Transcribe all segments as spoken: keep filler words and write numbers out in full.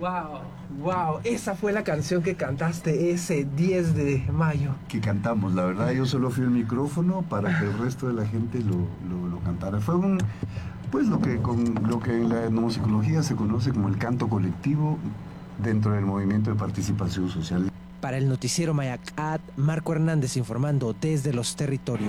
Wow, wow, esa fue la canción que cantaste ese diez de mayo. Que cantamos, la verdad, yo solo fui el micrófono para que el resto de la gente lo, lo, lo cantara. Fue un, pues lo que, con, lo que en la etnomusicología se conoce como el canto colectivo dentro del movimiento de participación social. Para el noticiero Mayacat, Marco Hernández informando desde los territorios.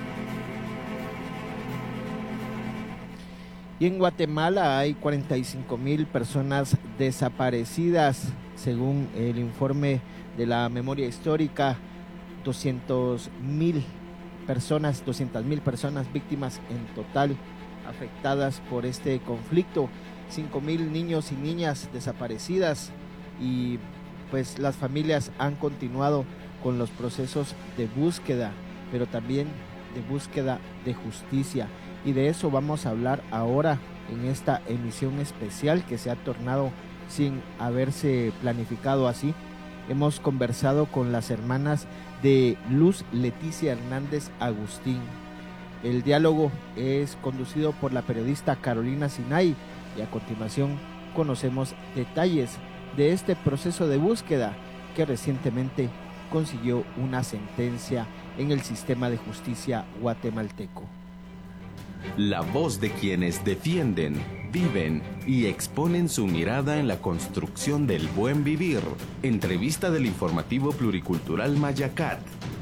Y en Guatemala hay cuarenta y cinco mil personas desaparecidas, según el informe de la memoria histórica, doscientas mil personas, doscientas mil personas víctimas en total afectadas por este conflicto, cinco mil niños y niñas desaparecidas, y pues las familias han continuado con los procesos de búsqueda, pero también de búsqueda de justicia. Y de eso vamos a hablar ahora en esta emisión especial que se ha tornado sin haberse planificado así. Hemos conversado con las hermanas de Luz Leticia Hernández Agustín. El diálogo es conducido por la periodista Carolina Sinay y a continuación conocemos detalles de este proceso de búsqueda que recientemente consiguió una sentencia en el sistema de justicia guatemalteco. La voz de quienes defienden, viven y exponen su mirada en la construcción del buen vivir. Entrevista del informativo pluricultural Mayacat.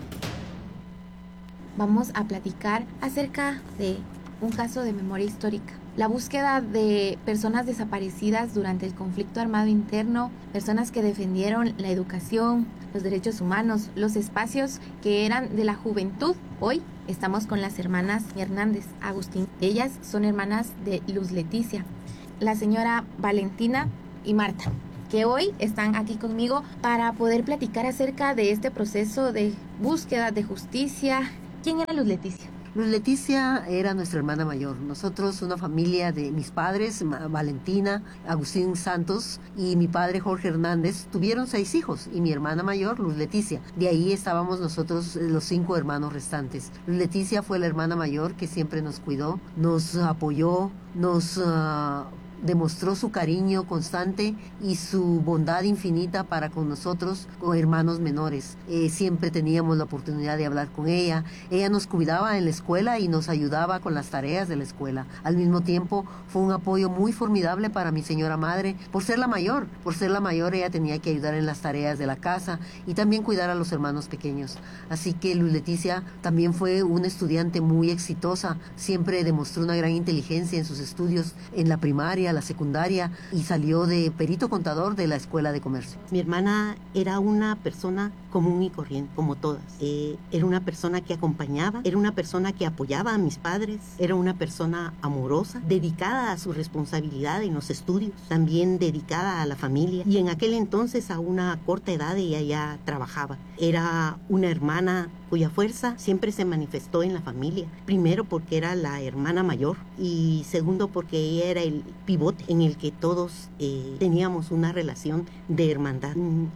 Vamos a platicar acerca de un caso de memoria histórica. La búsqueda de personas desaparecidas durante el conflicto armado interno, personas que defendieron la educación, los derechos humanos, los espacios que eran de la juventud. Hoy estamos con las hermanas Hernández Agustín. Ellas son hermanas de Luz Leticia, la señora Valentina y Marta, que hoy están aquí conmigo para poder platicar acerca de este proceso de búsqueda de justicia. ¿Quién era Luz Leticia? Luz Leticia era nuestra hermana mayor. Nosotros, una familia de mis padres, Valentina, Agustín Santos y mi padre Jorge Hernández, tuvieron seis hijos y mi hermana mayor, Luz Leticia. De ahí estábamos nosotros los cinco hermanos restantes. Luz Leticia fue la hermana mayor que siempre nos cuidó, nos apoyó, nos uh, demostró su cariño constante y su bondad infinita para con nosotros, con hermanos menores. Eh, siempre teníamos la oportunidad de hablar con ella. Ella nos cuidaba en la escuela y nos ayudaba con las tareas de la escuela. Al mismo tiempo, fue un apoyo muy formidable para mi señora madre, por ser la mayor. Por ser la mayor, ella tenía que ayudar en las tareas de la casa y también cuidar a los hermanos pequeños. Así que Luz Leticia también fue una estudiante muy exitosa. Siempre demostró una gran inteligencia en sus estudios en la primaria, la secundaria, y salió de perito contador de la Escuela de Comercio. Mi hermana era una persona común y corriente, como todas. Eh, era una persona que acompañaba, era una persona que apoyaba a mis padres, era una persona amorosa, dedicada a su responsabilidad en los estudios, también dedicada a la familia, y en aquel entonces a una corta edad ella ya trabajaba. Era una hermana cuya fuerza siempre se manifestó en la familia, primero porque era la hermana mayor y segundo porque ella era el pivote en el que todos eh, teníamos una relación de hermandad.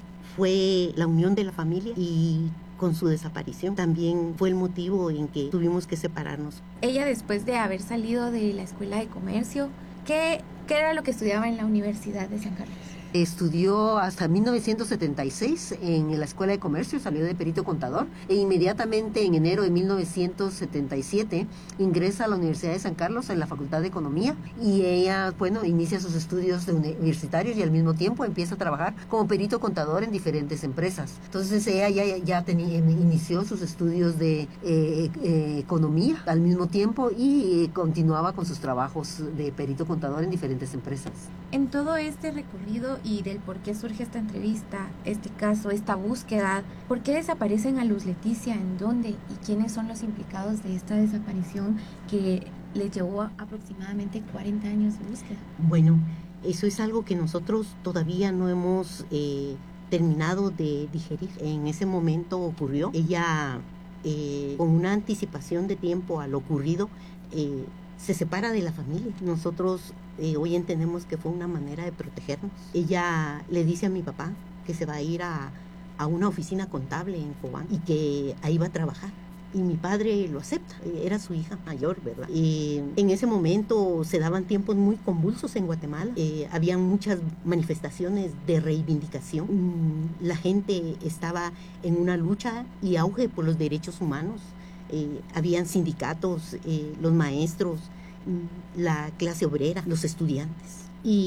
Fue la unión de la familia y con su desaparición también fue el motivo en que tuvimos que separarnos. Ella, después de haber salido de la Escuela de Comercio, ¿qué, qué era lo que estudiaba en la Universidad de San Carlos? Estudió hasta mil novecientos setenta y seis en la Escuela de Comercio, salió de perito contador e inmediatamente en enero de mil novecientos setenta y siete ingresa a la Universidad de San Carlos en la Facultad de Economía y ella, bueno, inicia sus estudios de universitarios y al mismo tiempo empieza a trabajar como perito contador en diferentes empresas. Entonces ella ya, ya tenía, inició sus estudios de eh, eh, Economía al mismo tiempo y eh, continuaba con sus trabajos de perito contador en diferentes empresas. En todo este recorrido y del por qué surge esta entrevista, este caso, esta búsqueda, ¿por qué desaparecen a Luz Leticia? ¿En dónde? ¿Y quiénes son los implicados de esta desaparición que le llevó a aproximadamente cuarenta años de búsqueda? Bueno, eso es algo que nosotros todavía no hemos eh, terminado de digerir. En ese momento ocurrió. Ella, eh, con una anticipación de tiempo a lo ocurrido, eh, se separa de la familia. Nosotros eh, hoy entendemos que fue una manera de protegernos. Ella le dice a mi papá que se va a ir a, a una oficina contable en Cobán y que ahí va a trabajar, y mi padre lo acepta, era su hija mayor, ¿verdad? Eh, en ese momento se daban tiempos muy convulsos en Guatemala, eh, habían muchas manifestaciones de reivindicación, mm, la gente estaba en una lucha y auge por los derechos humanos, eh, habían sindicatos, eh, los maestros, mm, la clase obrera, los estudiantes.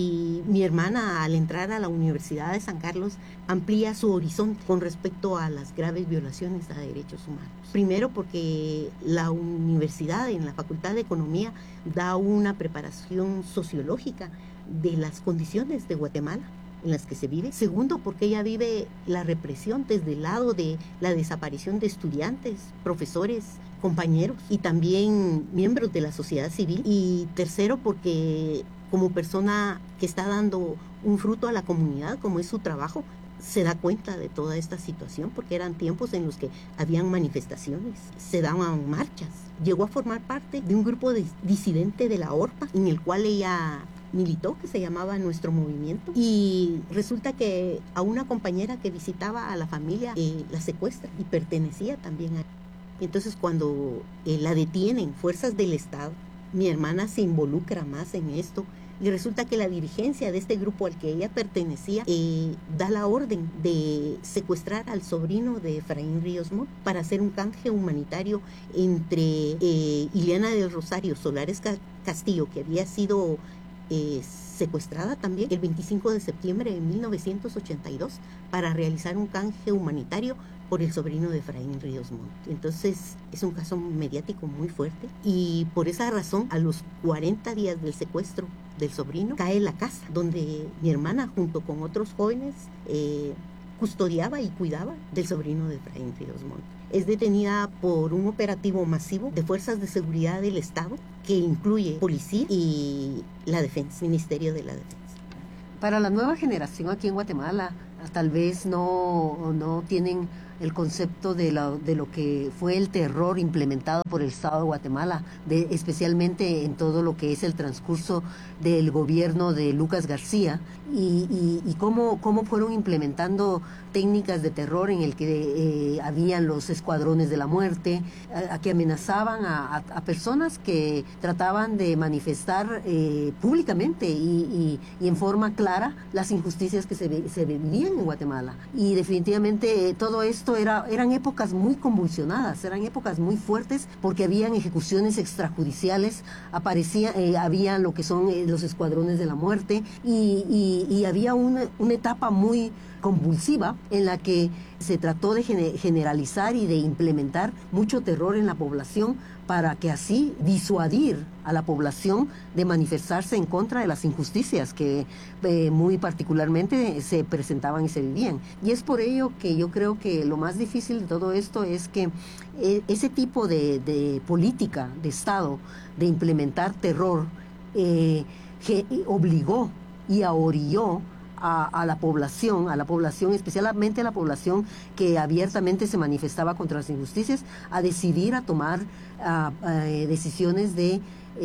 Y mi hermana, al entrar a la Universidad de San Carlos, amplía su horizonte con respecto a las graves violaciones a derechos humanos. Primero porque la universidad, en la Facultad de Economía, da una preparación sociológica de las condiciones de Guatemala en las que se vive. Segundo, porque ella vive la represión desde el lado de la desaparición de estudiantes, profesores, compañeros y también miembros de la sociedad civil. Y tercero, porque como persona que está dando un fruto a la comunidad, como es su trabajo, se da cuenta de toda esta situación, porque eran tiempos en los que habían manifestaciones, se daban marchas. Llegó a formar parte de un grupo de disidente de la O R P A, en el cual ella militó, que se llamaba Nuestro Movimiento, y resulta que a una compañera que visitaba a la familia eh, la secuestra y pertenecía también a... Entonces, cuando eh, la detienen fuerzas del Estado, mi hermana se involucra más en esto y resulta que la dirigencia de este grupo al que ella pertenecía eh, da la orden de secuestrar al sobrino de Efraín Ríos Montt para hacer un canje humanitario entre eh, Ileana del Rosario Solares Castillo, que había sido eh, secuestrada también el veinticinco de septiembre de mil novecientos ochenta y dos, para realizar un canje humanitario por el sobrino de Efraín Ríos Montt. Entonces es un caso mediático muy fuerte y por esa razón, a los cuarenta días del secuestro del sobrino, cae la casa donde mi hermana junto con otros jóvenes eh, custodiaba y cuidaba del sobrino de Efraín Ríos Montt. Es detenida por un operativo masivo de fuerzas de seguridad del Estado que incluye policía y la defensa, Ministerio de la Defensa. Para la nueva generación aquí en Guatemala, tal vez no, no tienen el concepto de, la, de lo que fue el terror implementado por el Estado de Guatemala, de, especialmente en todo lo que es el transcurso del gobierno de Lucas García, y, y, y cómo, cómo fueron implementando técnicas de terror en el que eh, habían los escuadrones de la muerte, a, a que amenazaban a, a, a personas que trataban de manifestar eh, públicamente y, y, y en forma clara las injusticias que se, se vivían en Guatemala. Y definitivamente eh, todo esto era, eran épocas muy convulsionadas, eran épocas muy fuertes, porque habían ejecuciones extrajudiciales, aparecía, eh, había lo que son eh, los escuadrones de la muerte, y, y, y había una, una etapa muy convulsiva en la que se trató de generalizar y de implementar mucho terror en la población para que así disuadir a la población de manifestarse en contra de las injusticias que eh, muy particularmente se presentaban y se vivían. Y es por ello que yo creo que lo más difícil de todo esto es que eh, ese tipo de, de política de Estado de implementar terror eh, que obligó y ahorilló A, a la población, a la población, especialmente a la población que abiertamente se manifestaba contra las injusticias, a decidir, a tomar a, a, decisiones de,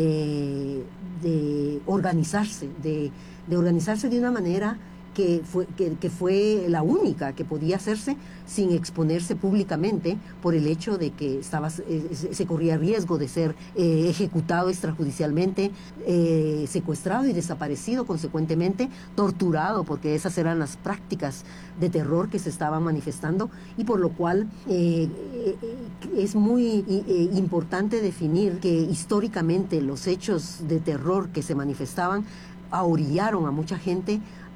eh, de organizarse, de, de organizarse de una manera que fue, que, que fue la única que podía hacerse sin exponerse públicamente por el hecho de que estaba, eh, se corría riesgo de ser eh, ejecutado extrajudicialmente, eh, secuestrado y desaparecido consecuentemente, torturado, porque esas eran las prácticas de terror que se estaban manifestando, y por lo cual eh, eh, es muy eh, importante definir que históricamente los hechos de terror que se manifestaban ahorillaron a mucha gente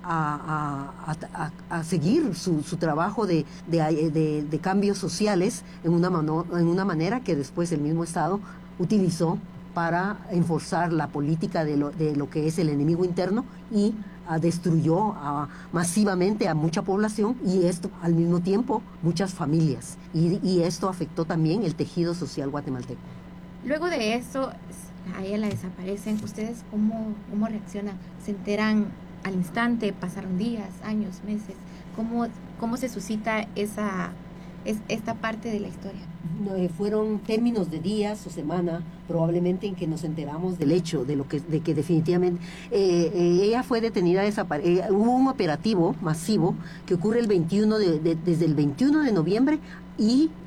A, a, a, a seguir su, su trabajo de, de, de, de cambios sociales en una, mano, en una manera que después el mismo Estado utilizó para enforzar la política de lo, de lo que es el enemigo interno, y a, destruyó a, masivamente a mucha población, y esto al mismo tiempo muchas familias, y, y esto afectó también el tejido social guatemalteco. Luego de eso, a ella la desaparecen. ¿Ustedes cómo, cómo reaccionan? ¿Se enteran al instante? ¿Pasaron días, años, meses? ¿Cómo, cómo se suscita esa, es, esta parte de la historia? No, eh, fueron términos de días o semana, probablemente, en que nos enteramos del hecho, de lo que, de que definitivamente eh, eh, ella fue detenida, desapare- eh, hubo un operativo masivo que ocurre el veintiuno de, de, desde el veintiuno de noviembre, y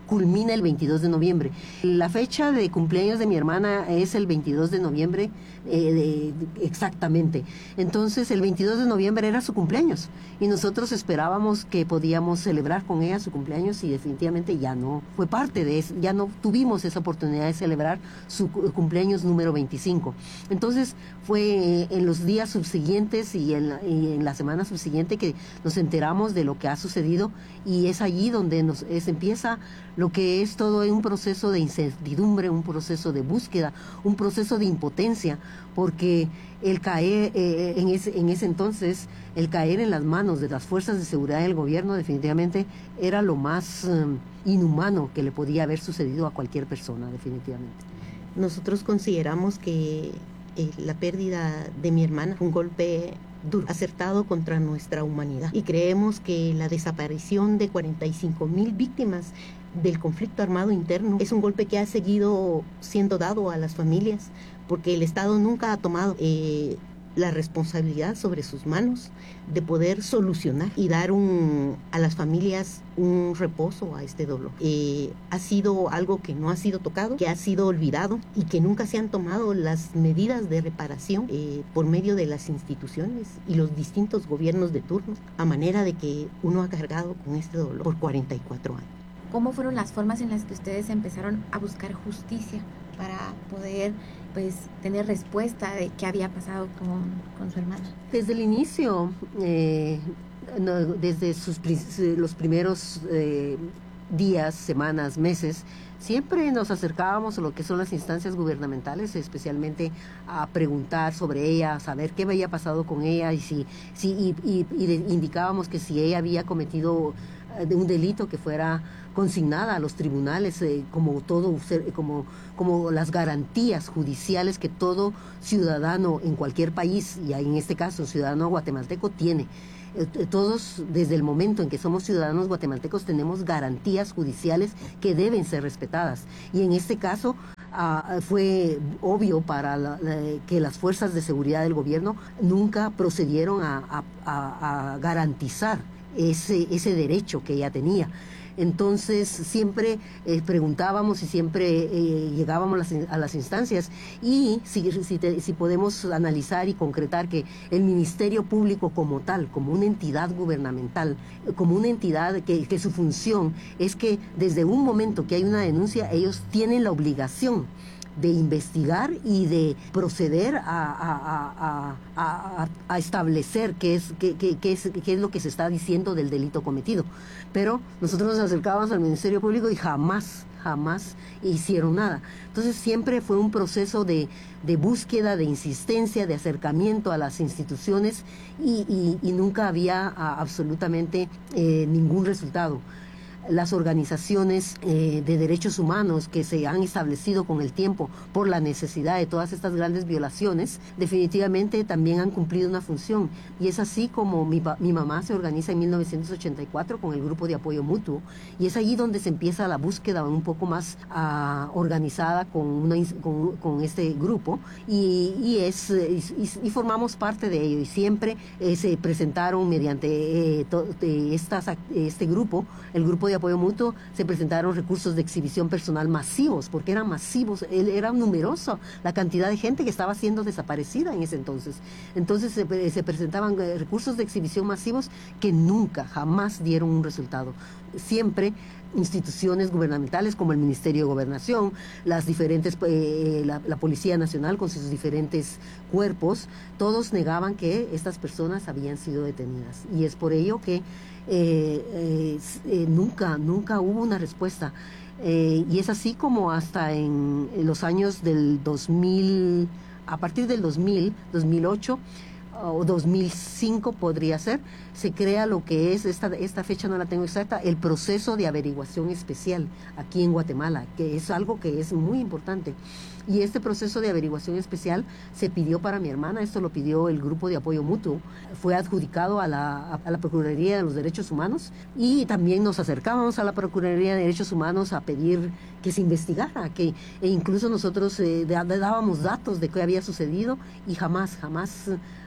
culmina el veintidós de noviembre. La fecha de cumpleaños de mi hermana es el veintidós de noviembre, eh, de, de, exactamente. Entonces el veintidós de noviembre era su cumpleaños y nosotros esperábamos que podíamos celebrar con ella su cumpleaños y definitivamente ya no fue parte de eso, ya no tuvimos esa oportunidad de celebrar su cumpleaños número veinticinco. Entonces fue en los días subsiguientes y en la, y en la semana subsiguiente que nos enteramos de lo que ha sucedido y es allí donde nos es, empieza lo que es todo un proceso de incertidumbre, un proceso de búsqueda, un proceso de impotencia, porque el caer eh, en, ese, en ese entonces, el caer en las manos de las fuerzas de seguridad del gobierno definitivamente era lo más eh, inhumano que le podía haber sucedido a cualquier persona, definitivamente. Nosotros consideramos que eh, la pérdida de mi hermana fue un golpe duro, acertado contra nuestra humanidad, y creemos que la desaparición de cuarenta y cinco mil víctimas del conflicto armado interno es un golpe que ha seguido siendo dado a las familias, porque el Estado nunca ha tomado eh, la responsabilidad sobre sus manos de poder solucionar y dar un, a las familias un reposo a este dolor. Eh, ha sido algo que no ha sido tocado, que ha sido olvidado y que nunca se han tomado las medidas de reparación eh, por medio de las instituciones y los distintos gobiernos de turno, a manera de que uno ha cargado con este dolor por cuarenta y cuatro años. ¿Cómo fueron las formas en las que ustedes empezaron a buscar justicia para poder pues tener respuesta de qué había pasado con, con su hermana? Desde el inicio, eh, no, desde sus, los primeros eh, días, semanas, meses, siempre nos acercábamos a lo que son las instancias gubernamentales, especialmente a preguntar sobre ella, a saber qué había pasado con ella y si, si y, y, y indicábamos que si ella había cometido de un delito que fuera consignada a los tribunales eh, como todo como como las garantías judiciales que todo ciudadano en cualquier país, y en este caso ciudadano guatemalteco, tiene. Eh, todos desde el momento en que somos ciudadanos guatemaltecos tenemos garantías judiciales que deben ser respetadas, y en este caso Uh, fue obvio para la, la, que las fuerzas de seguridad del gobierno nunca procedieron a, a, a, a garantizar ese, ese derecho que ella tenía. Entonces siempre eh, preguntábamos y siempre eh, llegábamos a las, a las instancias, y si, si, te, si podemos analizar y concretar que el Ministerio Público como tal, como una entidad gubernamental, como una entidad que, que su función es que desde un momento que hay una denuncia, ellos tienen la obligación de investigar y de proceder a, a, a, a, a establecer qué es, qué, qué, qué, es, qué es lo que se está diciendo del delito cometido. Pero nosotros nos acercábamos al Ministerio Público y jamás, jamás hicieron nada. Entonces siempre fue un proceso de, de búsqueda, de insistencia, de acercamiento a las instituciones, y, y, y nunca había a, absolutamente eh, ningún resultado. Las organizaciones eh, de derechos humanos que se han establecido con el tiempo por la necesidad de todas estas grandes violaciones, definitivamente también han cumplido una función. Y es así como mi, mi mamá se organiza en mil novecientos ochenta y cuatro con el Grupo de Apoyo Mutuo, y es allí donde se empieza la búsqueda un poco más uh, organizada con, una, con, con este grupo, y, y, es, y, y formamos parte de ello, y siempre eh, se presentaron mediante eh, to, eh, estas, este grupo, el Grupo de Apoyo Mutuo, se presentaron recursos de exhibición personal masivos, porque eran masivos, era numeroso la cantidad de gente que estaba siendo desaparecida en ese entonces. Entonces se, se presentaban recursos de exhibición masivos que nunca, jamás dieron un resultado. Siempre instituciones gubernamentales como el Ministerio de Gobernación, las diferentes, eh, la, la Policía Nacional con sus diferentes cuerpos, todos negaban que estas personas habían sido detenidas, y es por ello que eh, eh, eh, nunca, nunca hubo una respuesta. Eh, y es así como hasta en, en los años del dos mil, a partir del dos mil, dos mil ocho o dos mil cinco podría ser, se crea lo que es, esta, esta fecha no la tengo exacta, el proceso de averiguación especial aquí en Guatemala, que es algo que es muy importante. Y este proceso de averiguación especial se pidió para mi hermana, esto lo pidió el Grupo de Apoyo Mutuo, fue adjudicado a la, a la Procuraduría de los Derechos Humanos, y también nos acercábamos a la Procuraduría de Derechos Humanos a pedir que se investigara, que e incluso nosotros eh, dábamos datos de qué había sucedido, y jamás, jamás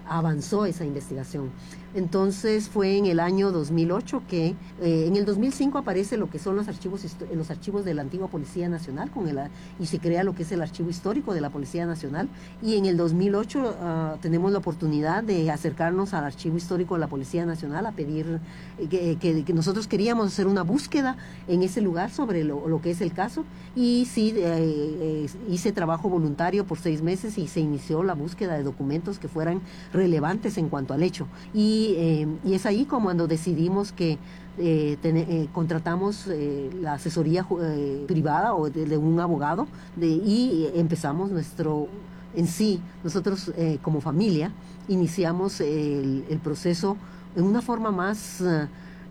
avanzó esa investigación. Entonces fue en el año dos mil ocho que, eh, en el dos mil cinco aparece lo que son los archivos, los archivos de la antigua Policía Nacional con el, y se crea lo que es el archivo histórico de la Policía Nacional, y en el dos mil ocho uh, tenemos la oportunidad de acercarnos al archivo histórico de la Policía Nacional a pedir eh, que, que, que nosotros queríamos hacer una búsqueda en ese lugar sobre lo, lo que es el caso, y sí, eh, eh, hice trabajo voluntario por seis meses y se inició la búsqueda de documentos que fueran relevantes en cuanto al hecho, y Y, eh, y es ahí como cuando decidimos que eh, ten, eh, contratamos eh, la asesoría eh, privada o de, de un abogado de, y empezamos nuestro, en sí, nosotros eh, como familia iniciamos el, el proceso en una forma más uh,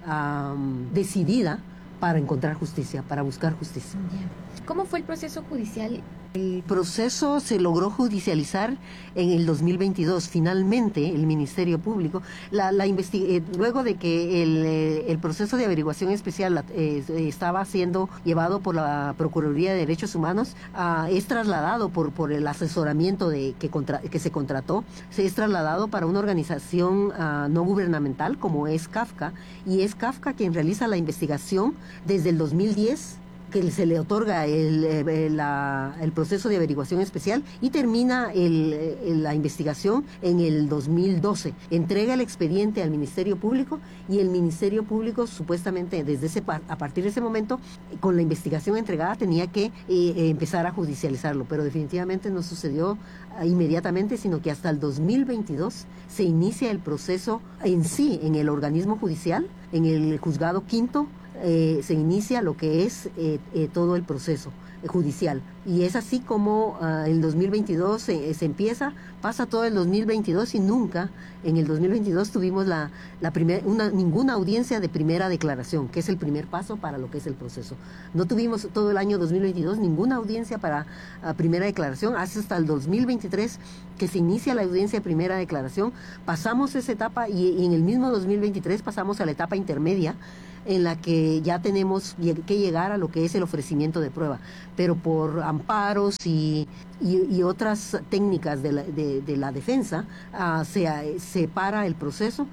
um, decidida para encontrar justicia, para buscar justicia. ¿Cómo fue el proceso judicial? El proceso se logró judicializar en el dos mil veintidós. Finalmente, el Ministerio Público, la, la eh, luego de que el, eh, el proceso de averiguación especial eh, estaba siendo llevado por la Procuraduría de Derechos Humanos, uh, es trasladado por, por el asesoramiento de, que, contra, que se contrató, se es trasladado para una organización uh, no gubernamental como es CAFCA, y es CAFCA quien realiza la investigación desde el dos mil diez, que se le otorga el, el, la, el proceso de averiguación especial, y termina el, el, la investigación en el dos mil doce. Entrega el expediente al Ministerio Público, y el Ministerio Público supuestamente desde ese a partir de ese momento, con la investigación entregada, tenía que eh, empezar a judicializarlo, pero definitivamente no sucedió inmediatamente, sino que hasta el dos mil veintidós se inicia el proceso en sí, en el organismo judicial, en el juzgado quinto. Eh, se inicia lo que es eh, eh, todo el proceso eh, judicial, y es así como uh, en el dos mil veintidós se, se empieza, pasa todo el dos mil veintidós y nunca en el dos mil veintidós tuvimos la, la primer, una, ninguna audiencia de primera declaración, que es el primer paso para lo que es el proceso. No tuvimos todo el año dos mil veintidós ninguna audiencia para uh, primera declaración, hasta el dos mil veintitrés que se inicia la audiencia de primera declaración. Pasamos esa etapa, y, y en el mismo dos mil veintitrés pasamos a la etapa intermedia, en la que ya tenemos que llegar a lo que es el ofrecimiento de prueba, pero por amparos y, y, y otras técnicas de la, de, de la defensa uh, se, se para el proceso,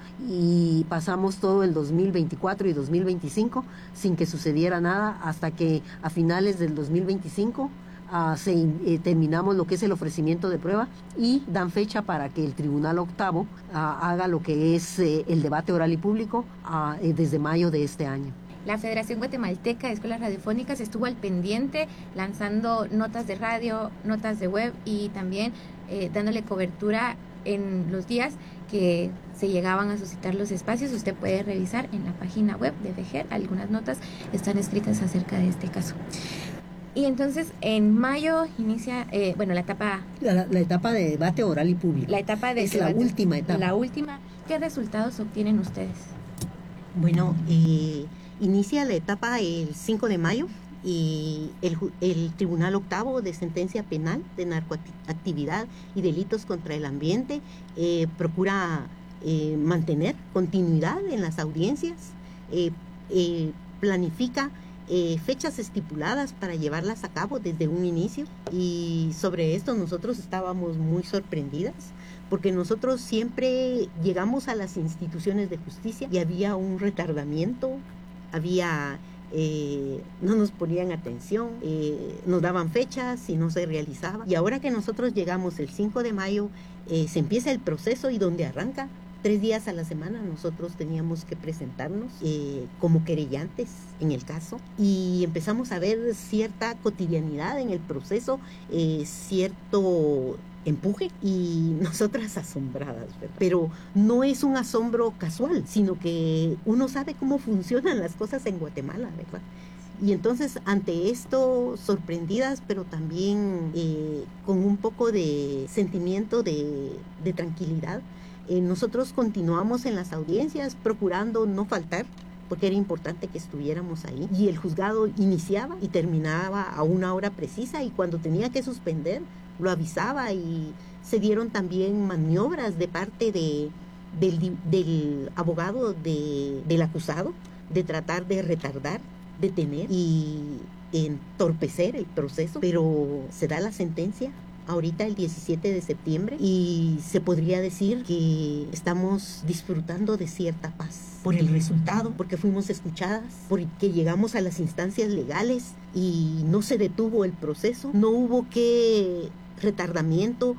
y pasamos todo el dos mil veinticuatro y dos mil veinticinco sin que sucediera nada, hasta que a finales del dos mil veinticinco Uh, se, eh, terminamos lo que es el ofrecimiento de prueba, y dan fecha para que el Tribunal Octavo uh, haga lo que es eh, el debate oral y público uh, eh, desde mayo de este año. La Federación Guatemalteca de Escuelas Radiofónicas estuvo al pendiente, lanzando notas de radio, notas de web, y también eh, dándole cobertura en los días que se llegaban a suscitar los espacios. Usted puede revisar en la página web de FEJER, algunas notas están escritas acerca de este caso. Y entonces en mayo inicia, eh, bueno, la etapa... La, la etapa de debate oral y público. La etapa de... Es debate, la última etapa. La última. ¿Qué resultados obtienen ustedes? Bueno, eh, inicia la etapa el cinco de mayo, y el, el Tribunal Octavo de Sentencia Penal de Narcoactividad y Delitos contra el Ambiente eh, procura eh, mantener continuidad en las audiencias, eh, eh, planifica Eh, fechas estipuladas para llevarlas a cabo desde un inicio, y sobre esto nosotros estábamos muy sorprendidas, porque nosotros siempre llegamos a las instituciones de justicia y había un retardamiento, había eh, no nos ponían atención, eh, nos daban fechas y no se realizaba, y ahora que nosotros llegamos el cinco de mayo eh, se empieza el proceso, y donde arranca tres días a la semana nosotros teníamos que presentarnos eh, como querellantes en el caso, y empezamos a ver cierta cotidianidad en el proceso, eh, cierto empuje, y nosotras asombradas, ¿verdad? Pero no es un asombro casual, sino que uno sabe cómo funcionan las cosas en Guatemala, ¿verdad? Y entonces ante esto sorprendidas, pero también eh, con un poco de sentimiento de, de tranquilidad, Eh, nosotros continuamos en las audiencias procurando no faltar, porque era importante que estuviéramos ahí, y el juzgado iniciaba y terminaba a una hora precisa, y cuando tenía que suspender lo avisaba, y se dieron también maniobras de parte de, del, del abogado de, del acusado de tratar de retardar, detener y entorpecer el proceso, pero se da la sentencia ahorita el diecisiete de septiembre y se podría decir que estamos disfrutando de cierta paz por el resultado, porque fuimos escuchadas, porque llegamos a las instancias legales y no se detuvo el proceso, no hubo que retardamiento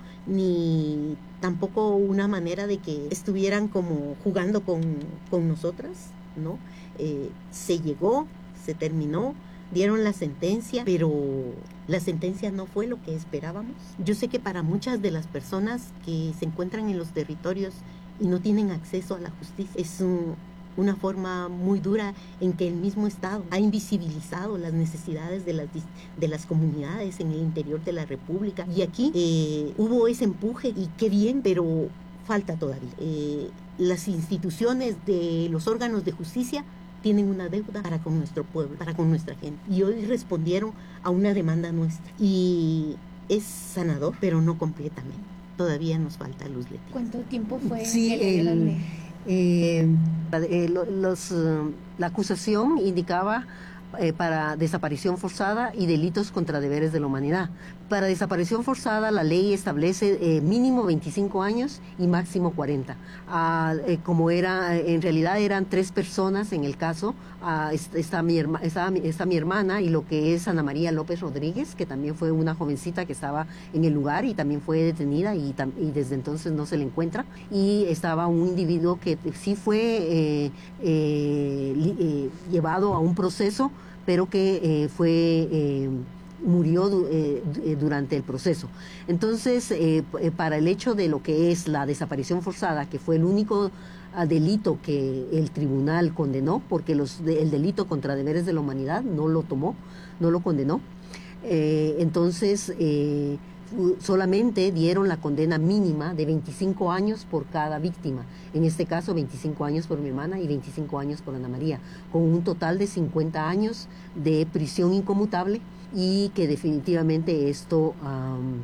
ni tampoco una manera de que estuvieran como jugando con, con nosotras, ¿no? Eh, se llegó, se terminó, dieron la sentencia, pero la sentencia no fue lo que esperábamos. Yo sé que para muchas de las personas que se encuentran en los territorios y no tienen acceso a la justicia, es un, una forma muy dura en que el mismo Estado ha invisibilizado las necesidades de las, de las comunidades en el interior de la República. Y aquí eh, hubo ese empuje y qué bien, pero falta todavía. Eh, las instituciones de los órganos de justicia tienen una deuda para con nuestro pueblo, para con nuestra gente. Y hoy respondieron a una demanda nuestra. Y es sanador, pero no completamente. Todavía nos falta luz, Leti. ¿Cuánto tiempo fue? Sí, que le el, eh, eh, los, uh, la acusación indicaba eh, para desaparición forzada y delitos contra deberes de la humanidad. Para desaparición forzada la ley establece eh, mínimo veinticinco años y máximo cuarenta. Ah, eh, como era, en realidad eran tres personas en el caso, ah, está, mi herma, está, está mi hermana y lo que es Ana María López Rodríguez, que también fue una jovencita que estaba en el lugar y también fue detenida y, y desde entonces no se le encuentra. Y estaba un individuo que sí fue eh, eh, eh, llevado a un proceso, pero que eh, fue... Eh, murió eh, durante el proceso. Entonces, eh, para el hecho de lo que es la desaparición forzada, que fue el único uh, delito que el tribunal condenó, porque los, de, el delito contra deberes de la humanidad no lo tomó, no lo condenó, eh, entonces eh, solamente dieron la condena mínima de veinticinco años por cada víctima. En este caso, veinticinco años por mi hermana y veinticinco años por Ana María, con un total de cincuenta años de prisión inconmutable, y que definitivamente esto um,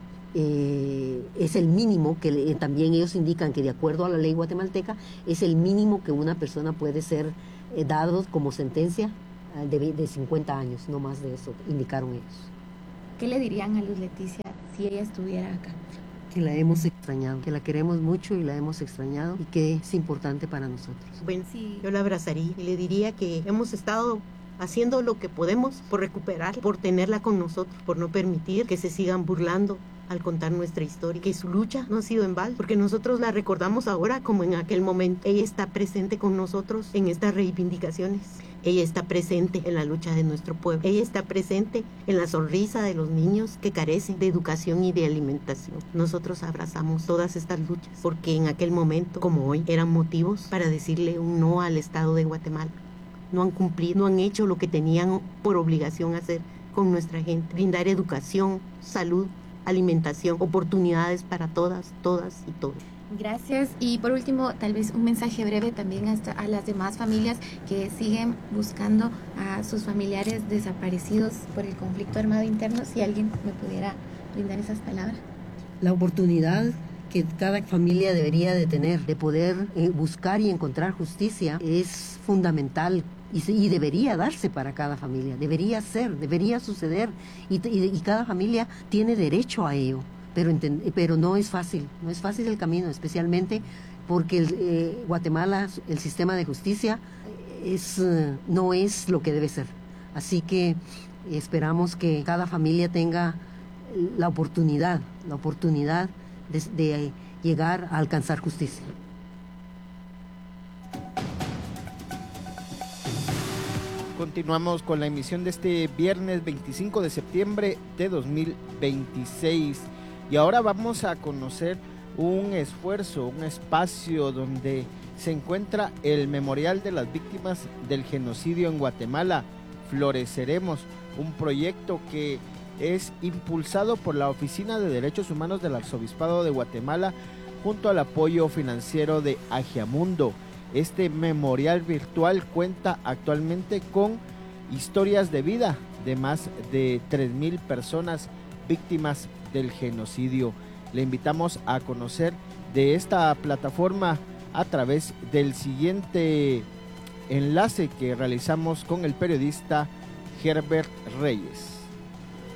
eh, es el mínimo que le, también ellos indican que de acuerdo a la ley guatemalteca es el mínimo que una persona puede ser eh, dado como sentencia uh, de, de cincuenta años, no más de eso, indicaron ellos. ¿Qué le dirían a Luz Leticia si ella estuviera acá? Que la hemos extrañado, que la queremos mucho y la hemos extrañado y que es importante para nosotros. Bueno, sí, yo la abrazaría y le diría que hemos estado haciendo lo que podemos por recuperar, por tenerla con nosotros, por no permitir que se sigan burlando al contar nuestra historia, que su lucha no ha sido en balde, porque nosotros la recordamos ahora como en aquel momento. Ella está presente con nosotros en estas reivindicaciones. Ella está presente en la lucha de nuestro pueblo. Ella está presente en la sonrisa de los niños que carecen de educación y de alimentación. Nosotros abrazamos todas estas luchas porque en aquel momento, como hoy, eran motivos para decirle un no al Estado de Guatemala. No han cumplido, no han hecho lo que tenían por obligación hacer con nuestra gente. Brindar educación, salud, alimentación, oportunidades para todas, todas y todos. Gracias. Y por último, tal vez un mensaje breve también hasta a las demás familias que siguen buscando a sus familiares desaparecidos por el conflicto armado interno. Si alguien me pudiera brindar esas palabras. La oportunidad que cada familia debería de tener, de poder eh, buscar y encontrar justicia, es fundamental y, se, y debería darse para cada familia, debería ser, debería suceder y, y, y cada familia tiene derecho a ello. Pero, pero no es fácil, no es fácil el camino, especialmente porque el, eh, Guatemala, el sistema de justicia es, eh, no es lo que debe ser. Así que esperamos que cada familia tenga la oportunidad, la oportunidad de, de llegar a alcanzar justicia. Continuamos con la emisión de este viernes veinticinco de septiembre de dos mil veintiséis. Y ahora vamos a conocer un esfuerzo, un espacio donde se encuentra el Memorial de las Víctimas del Genocidio en Guatemala. Floreceremos, un proyecto que es impulsado por la Oficina de Derechos Humanos del Arzobispado de Guatemala junto al apoyo financiero de Agiamundo. Este memorial virtual cuenta actualmente con historias de vida de más de tres mil personas víctimas del genocidio. Le invitamos a conocer de esta plataforma a través del siguiente enlace que realizamos con el periodista Herbert Reyes.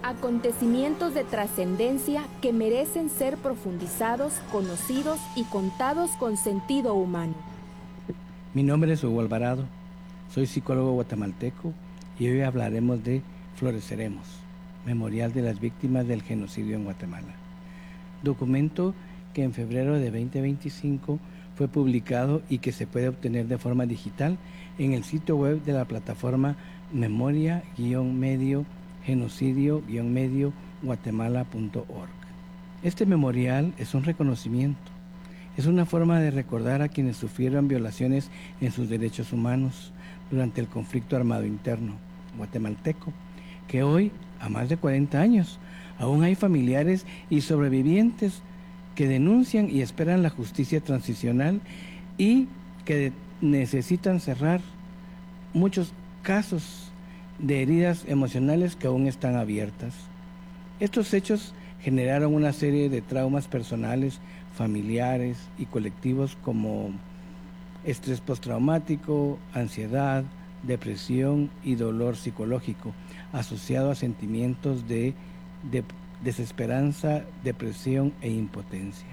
Acontecimientos de trascendencia que merecen ser profundizados, conocidos y contados con sentido humano. Mi nombre es Hugo Alvarado, soy psicólogo guatemalteco y hoy hablaremos de Floreceremos, Memorial de las Víctimas del Genocidio en Guatemala. Documento que en febrero de veinte veinticinco fue publicado y que se puede obtener de forma digital en el sitio web de la plataforma memoria-medio genocidio-medio guatemala punto org. Este memorial es un reconocimiento, es una forma de recordar a quienes sufrieron violaciones en sus derechos humanos durante el conflicto armado interno guatemalteco, que hoy, a más de cuarenta años, aún hay familiares y sobrevivientes que denuncian y esperan la justicia transicional y que necesitan cerrar muchos casos de heridas emocionales que aún están abiertas. Estos hechos generaron una serie de traumas personales, familiares y colectivos como estrés postraumático, ansiedad, depresión y dolor psicológico, asociado a sentimientos de, de desesperanza, depresión e impotencia.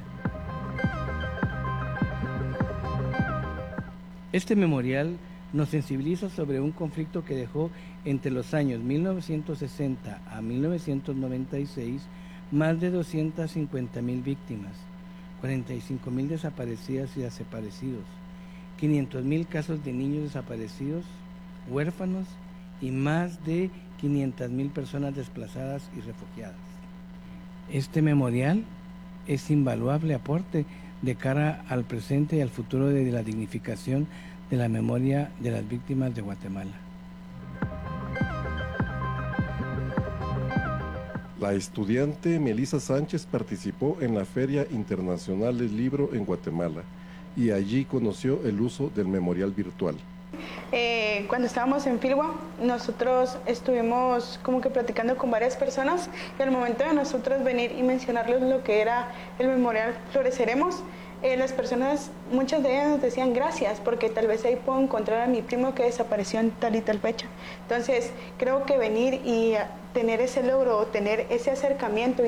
Este memorial nos sensibiliza sobre un conflicto que dejó entre los años mil novecientos sesenta a mil novecientos noventa y seis más de doscientas cincuenta mil víctimas, cuarenta y cinco mil desaparecidas y desaparecidos, quinientos mil casos de niños desaparecidos, huérfanos y más de quinientas mil personas desplazadas y refugiadas. Este memorial es invaluable aporte de cara al presente y al futuro de la dignificación de la memoria de las víctimas de Guatemala. La estudiante Melissa Sánchez participó en la Feria Internacional del Libro en Guatemala y allí conoció el uso del memorial virtual. Eh, cuando estábamos en Filwa, nosotros estuvimos como que platicando con varias personas y al momento de nosotros venir y mencionarles lo que era el memorial Floreceremos, eh, las personas, muchas de ellas nos decían gracias porque tal vez ahí puedo encontrar a mi primo que desapareció en tal y tal fecha. Entonces creo que venir y tener ese logro, tener ese acercamiento